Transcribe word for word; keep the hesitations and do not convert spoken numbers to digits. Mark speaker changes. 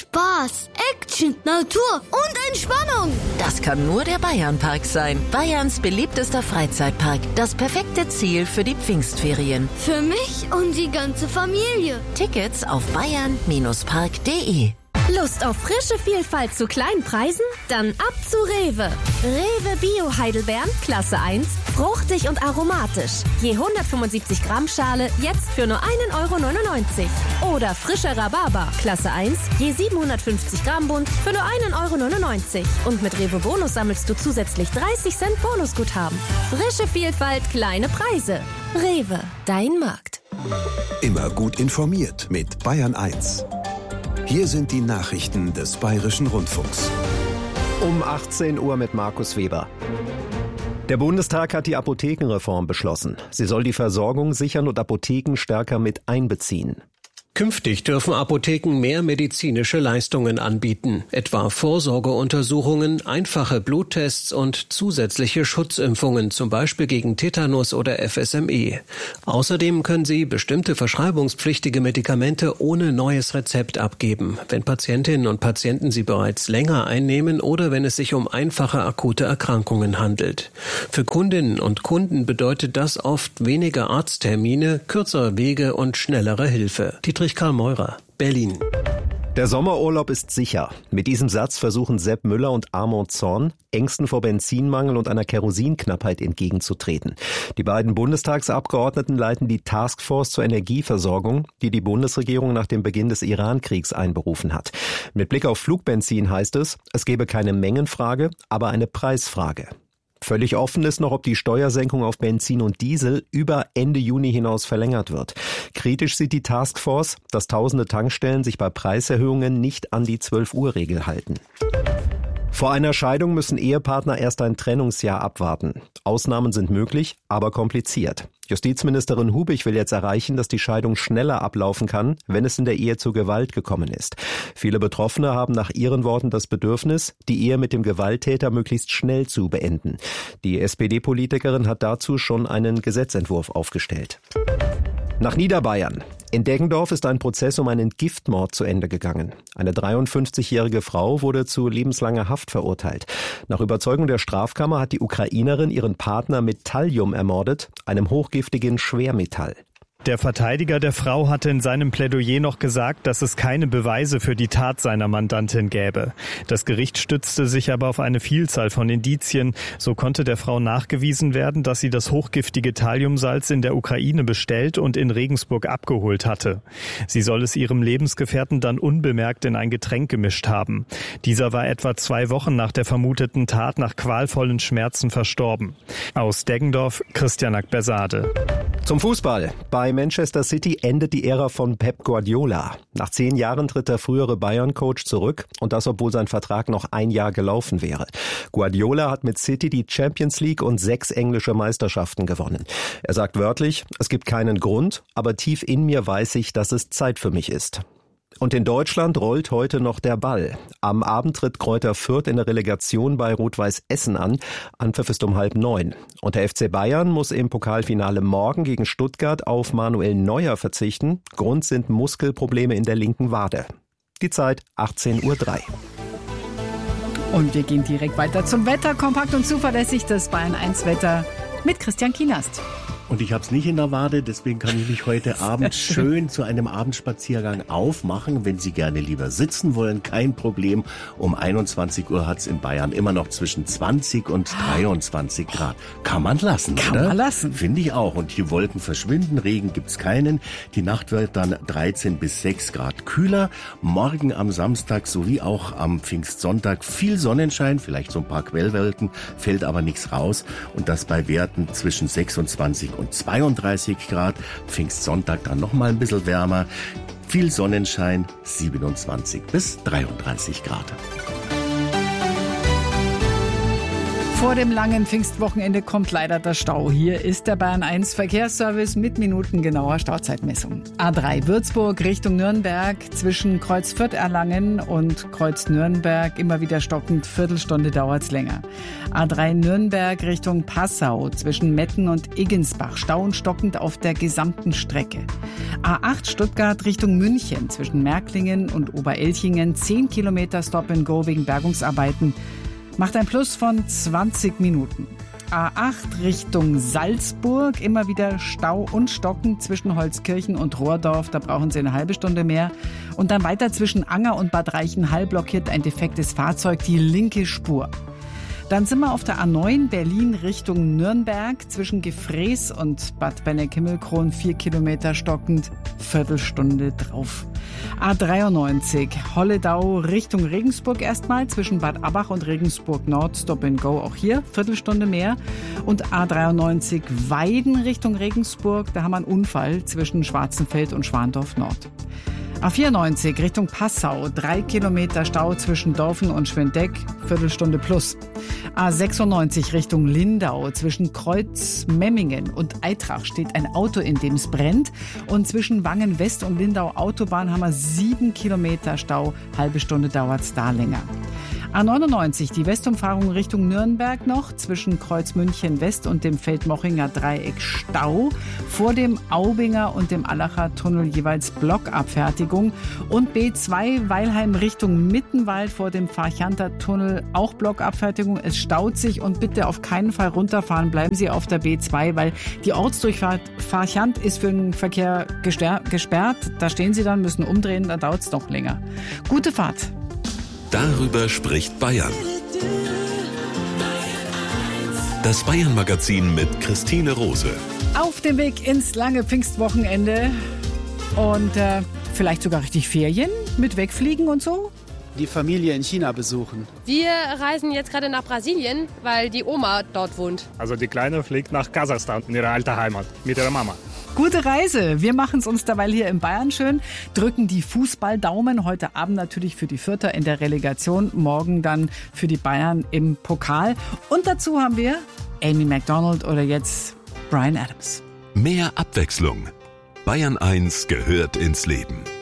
Speaker 1: Spaß, Action, Natur und Entspannung.
Speaker 2: Das kann nur der Bayernpark sein. Bayerns beliebtester Freizeitpark. Das perfekte Ziel für die Pfingstferien.
Speaker 1: Für mich und die ganze Familie.
Speaker 2: Tickets auf bayern Park punkt de.
Speaker 3: Lust auf frische Vielfalt zu kleinen Preisen? Dann ab zu Rewe. Rewe Bio Heidelbeeren, Klasse eins, fruchtig und aromatisch. Je hundertfünfundsiebzig Gramm Schale jetzt für nur einen Euro neunundneunzig. Oder frischer Rhabarber, Klasse eins, je siebenhundertfünfzig Gramm Bund für nur einen Euro neunundneunzig. Und mit Rewe Bonus sammelst du zusätzlich dreißig Cent Bonusguthaben. Frische Vielfalt, kleine Preise. Rewe, dein Markt.
Speaker 4: Immer gut informiert mit Bayern eins. Hier sind die Nachrichten des Bayerischen Rundfunks.
Speaker 5: Um achtzehn Uhr mit Markus Weber. Der Bundestag hat die Apothekenreform beschlossen. Sie soll die Versorgung sichern und Apotheken stärker mit einbeziehen.
Speaker 6: Künftig dürfen Apotheken mehr medizinische Leistungen anbieten, etwa Vorsorgeuntersuchungen, einfache Bluttests und zusätzliche Schutzimpfungen, zum Beispiel gegen Tetanus oder F S M E. Außerdem können sie bestimmte verschreibungspflichtige Medikamente ohne neues Rezept abgeben, wenn Patientinnen und Patienten sie bereits länger einnehmen oder wenn es sich um einfache akute Erkrankungen handelt. Für Kundinnen und Kunden bedeutet das oft weniger Arzttermine, kürzere Wege und schnellere Hilfe. Dietrich Karl Meurer, Berlin.
Speaker 5: Der Sommerurlaub ist sicher. Mit diesem Satz versuchen Sepp Müller und Armand Zorn, Ängsten vor Benzinmangel und einer Kerosinknappheit entgegenzutreten. Die beiden Bundestagsabgeordneten leiten die Taskforce zur Energieversorgung, die die Bundesregierung nach dem Beginn des Iran-Kriegs einberufen hat. Mit Blick auf Flugbenzin heißt es, es gebe keine Mengenfrage, aber eine Preisfrage. Völlig offen ist noch, ob die Steuersenkung auf Benzin und Diesel über Ende Juni hinaus verlängert wird. Kritisch sieht die Taskforce, dass tausende Tankstellen sich bei Preiserhöhungen nicht an die zwölf-Uhr-Regel halten. Vor einer Scheidung müssen Ehepartner erst ein Trennungsjahr abwarten. Ausnahmen sind möglich, aber kompliziert. Justizministerin Hubich will jetzt erreichen, dass die Scheidung schneller ablaufen kann, wenn es in der Ehe zu Gewalt gekommen ist. Viele Betroffene haben nach ihren Worten das Bedürfnis, die Ehe mit dem Gewalttäter möglichst schnell zu beenden. Die S P D-Politikerin hat dazu schon einen Gesetzentwurf aufgestellt. Nach Niederbayern. In Deggendorf ist ein Prozess um einen Giftmord zu Ende gegangen. Eine dreiundfünfzigjährige Frau wurde zu lebenslanger Haft verurteilt. Nach Überzeugung der Strafkammer hat die Ukrainerin ihren Partner mit Thallium ermordet, einem hochgiftigen Schwermetall.
Speaker 7: Der Verteidiger der Frau hatte in seinem Plädoyer noch gesagt, dass es keine Beweise für die Tat seiner Mandantin gäbe. Das Gericht stützte sich aber auf eine Vielzahl von Indizien. So konnte der Frau nachgewiesen werden, dass sie das hochgiftige Thalliumsalz in der Ukraine bestellt und in Regensburg abgeholt hatte. Sie soll es ihrem Lebensgefährten dann unbemerkt in ein Getränk gemischt haben. Dieser war etwa zwei Wochen nach der vermuteten Tat nach qualvollen Schmerzen verstorben. Aus Deggendorf, Christian Ackbersade.
Speaker 5: Zum Fußball. Bei Manchester City endet die Ära von Pep Guardiola. Nach zehn Jahren tritt der frühere Bayern-Coach zurück und das, obwohl sein Vertrag noch ein Jahr gelaufen wäre. Guardiola hat mit City die Champions League und sechs englische Meisterschaften gewonnen. Er sagt wörtlich, es gibt keinen Grund, aber tief in mir weiß ich, dass es Zeit für mich ist. Und in Deutschland rollt heute noch der Ball. Am Abend tritt Greuther Fürth in der Relegation bei Rot-Weiß Essen an. Anpfiff ist um halb neun. Und der F C Bayern muss im Pokalfinale morgen gegen Stuttgart auf Manuel Neuer verzichten. Grund sind Muskelprobleme in der linken Wade. Die Zeit achtzehn Uhr drei.
Speaker 8: Und wir gehen direkt weiter zum Wetter. Kompakt und zuverlässig das Bayern eins Wetter mit Christian Kienast.
Speaker 9: Und ich habe es nicht in der Wade, deswegen kann ich mich heute Abend schön zu einem Abendspaziergang aufmachen. Wenn Sie gerne lieber sitzen wollen, kein Problem. Um einundzwanzig Uhr hat es in Bayern immer noch zwischen zwanzig und dreiundzwanzig Grad. Kann man lassen,
Speaker 8: Kann
Speaker 9: oder?
Speaker 8: man lassen.
Speaker 9: Finde ich auch. Und die Wolken verschwinden, Regen gibt's keinen. Die Nacht wird dann dreizehn bis sechs Grad kühler. Morgen am Samstag sowie auch am Pfingstsonntag viel Sonnenschein, vielleicht so ein paar Quellwolken, fällt aber nichts raus. Und das bei Werten zwischen sechsundzwanzig und zweiunddreißig Grad. Pfingstsonntag dann noch mal ein bisschen wärmer. Viel Sonnenschein, siebenundzwanzig bis dreiunddreißig Grad.
Speaker 8: Vor dem langen Pfingstwochenende kommt leider der Stau. Hier ist der Bayern eins Verkehrsservice mit minutengenauer Stauzeitmessung. A drei Würzburg Richtung Nürnberg zwischen Kreuz Fürth-Erlangen und Kreuz Nürnberg immer wieder stockend. Viertelstunde dauert's länger. A drei Nürnberg Richtung Passau zwischen Metten und Iggensbach. Stau und stockend auf der gesamten Strecke. A acht Stuttgart Richtung München zwischen Märklingen und Oberelchingen. zehn Kilometer Stop and Go wegen Bergungsarbeiten. Macht ein Plus von zwanzig Minuten. A acht Richtung Salzburg, immer wieder Stau und Stocken zwischen Holzkirchen und Rohrdorf, da brauchen Sie eine halbe Stunde mehr. Und dann weiter zwischen Anger und Bad Reichenhall blockiert ein defektes Fahrzeug die linke Spur. Dann sind wir auf der A neun Berlin Richtung Nürnberg zwischen Gefrees und Bad Benneck-Himmelkron, vier Kilometer stockend, Viertelstunde drauf. A dreiundneunzig Holledau Richtung Regensburg erstmal zwischen Bad Abbach und Regensburg Nord, Stop and Go, auch hier Viertelstunde mehr. Und A dreiundneunzig Weiden Richtung Regensburg, da haben wir einen Unfall zwischen Schwarzenfeld und Schwandorf Nord. A vierundneunzig Richtung Passau, drei Kilometer Stau zwischen Dorfen und Schwendeck, Viertelstunde plus. A sechsundneunzig Richtung Lindau, zwischen Kreuz Memmingen und Eitrach steht ein Auto, in dem es brennt. Und zwischen Wangen West und Lindau Autobahn haben wir sieben Kilometer Stau, halbe Stunde dauert's da länger. A neunundneunzig, die Westumfahrung Richtung Nürnberg noch, zwischen Kreuz München West und dem Feldmochinger Dreieck Stau, vor dem Aubinger und dem Allacher Tunnel jeweils Blockabfertigung und B zwei Weilheim Richtung Mittenwald vor dem Farchanter Tunnel auch Blockabfertigung. Es staut sich und bitte auf keinen Fall runterfahren, bleiben Sie auf der B zwei, weil die Ortsdurchfahrt Farchant ist für den Verkehr gesperrt. Da stehen Sie dann, müssen umdrehen, da dauert es noch länger. Gute Fahrt.
Speaker 10: Darüber spricht Bayern. Das Bayern-Magazin mit Christine Rose.
Speaker 8: Auf dem Weg ins lange Pfingstwochenende und äh, vielleicht sogar richtig Ferien mit Wegfliegen und so.
Speaker 11: Die Familie in China besuchen.
Speaker 12: Wir reisen jetzt gerade nach Brasilien, weil die Oma dort wohnt.
Speaker 13: Also die Kleine fliegt nach Kasachstan, in ihre alte Heimat, mit ihrer Mama.
Speaker 8: Gute Reise. Wir machen es uns derweil hier in Bayern schön, drücken die Fußballdaumen. Heute Abend natürlich für die Fürther in der Relegation, morgen dann für die Bayern im Pokal. Und dazu haben wir Amy Macdonald oder jetzt Bryan Adams.
Speaker 10: Mehr Abwechslung. Bayern eins gehört ins Leben.